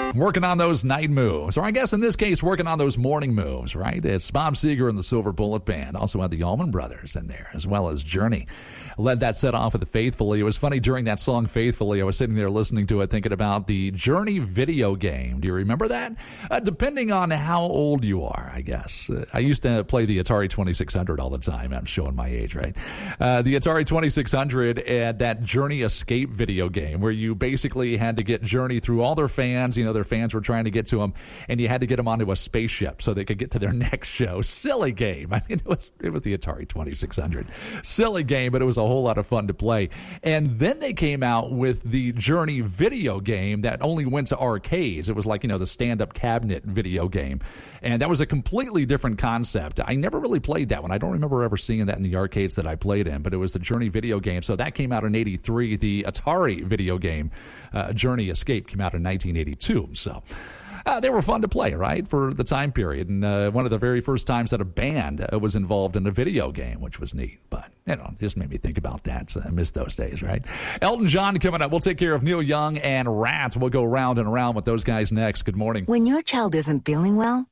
Working on those night moves, or I guess in this case, working on those morning moves, right? It's Bob Seger and the Silver Bullet Band. Also had the Allman Brothers in there, as well as Journey. Led that set off with the Faithfully. It was funny, during that song, Faithfully, I was sitting there listening to it, thinking about the Journey video game. Do you remember that? Depending on how old you are, I guess. I used to play the Atari 2600 all the time. I'm showing my age, right? The Atari 2600 and that Journey Escape video game, where you basically had to get Journey through all their fans. You know, their fans were trying to get to them, and you had to get them onto a spaceship so they could get to their next show. Silly game. I mean, it was the Atari 2600. Silly game, but it was a whole lot of fun to play. And then they came out with the Journey video game that only went to arcades. It was like, you know, the stand-up cabinet video game. And that was a completely different concept. I never really played that one. I don't remember ever seeing that in the arcades that I played in, but it was the Journey video game. So that came out in 83. The Atari video game, Journey Escape, came out in 1982. So they were fun to play, right, for the time period. And one of the very first times that a band was involved in a video game, which was neat. But, you know, just made me think about that. So I miss those days, right? Elton John coming up. We'll take care of Neil Young and Rat. We'll go round and around with those guys next. Good morning. When your child isn't feeling well,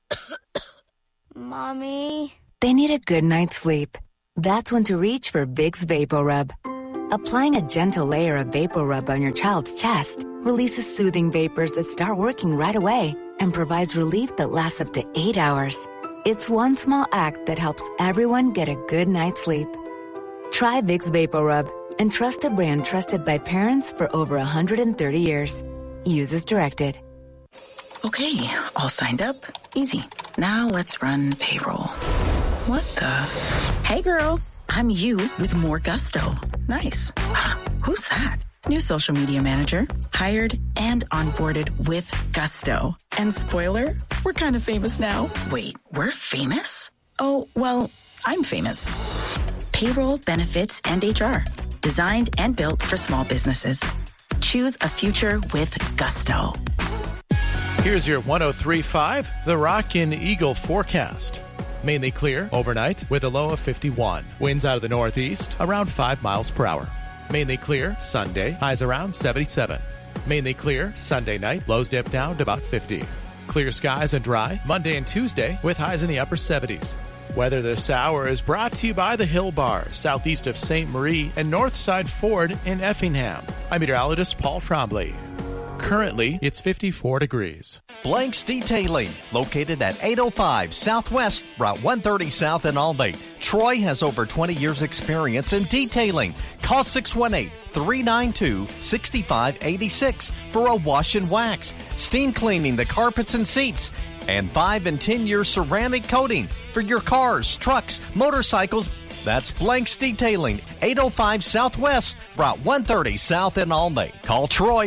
Mommy, they need a good night's sleep. That's when to reach for Vicks VapoRub. Applying a gentle layer of VapoRub on your child's chest releases soothing vapors that start working right away and provides relief that lasts up to 8 hours. It's one small act that helps everyone get a good night's sleep. Try Vicks VapoRub and trust a brand trusted by parents for over 130 years. Use as directed. Okay, all signed up. Easy. Now let's run payroll. What the? Hey girl, I'm you with more gusto. Nice. Who's that? New social media manager. Hired and onboarded with gusto. And spoiler, we're kind of famous now. Wait, we're famous? Oh, well, I'm famous. Payroll, benefits, and HR. Designed and built for small businesses. Choose a future with gusto. Here's your 103.5 The Rockin' Eagle forecast. Mainly clear overnight with a low of 51. Winds out of the northeast around 5 miles per hour. Mainly clear Sunday, highs around 77. Mainly clear Sunday night, lows dip down to about 50. Clear skies and dry Monday and Tuesday with highs in the upper 70s. Weather this hour is brought to you by the Hill Bar, southeast of St. Marie and Northside Ford in Effingham. I'm meteorologist Paul Trombley. Currently, it's 54 degrees. Blanks Detailing, located at 805 Southwest, Route 130 South in Albany. Troy has over 20 years experience in detailing. Call 618-392-6586 for a wash and wax, steam cleaning the carpets and seats, and 5 and 10-year ceramic coating for your cars, trucks, motorcycles. That's Blanks Detailing, 805 Southwest, Route 130 South in Albany. Call Troy,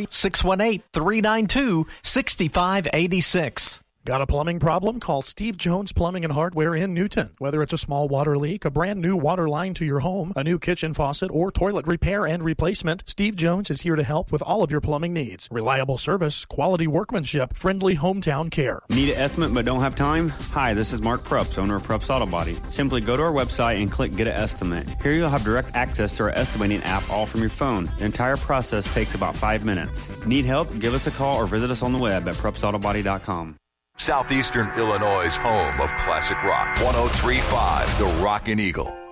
618-392-6586. Got a plumbing problem? Call Steve Jones Plumbing and Hardware in Newton. Whether it's a small water leak, a brand new water line to your home, a new kitchen faucet, or toilet repair and replacement, Steve Jones is here to help with all of your plumbing needs. Reliable service, quality workmanship, friendly hometown care. Need an estimate but don't have time? Hi, this is Mark Prups, owner of Prups Auto Body. Simply go to our website and click Get an Estimate. Here you'll have direct access to our estimating app all from your phone. The entire process takes about 5 minutes. Need help? Give us a call or visit us on the web at PrupsAutoBody.com. Southeastern Illinois' home of classic rock. 103.5 The Rockin' Eagle.